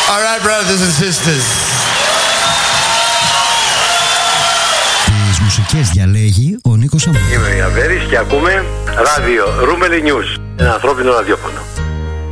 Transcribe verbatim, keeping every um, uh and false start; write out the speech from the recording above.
All right, brothers and sisters. Τις μουσικές διαλέγει ο Νίκος Αμμούδης. Είμαι ο Ιαβέρης και ακούμε ράδιο Ρούμελι News, ένα ανθρώπινο ραδιόφωνο.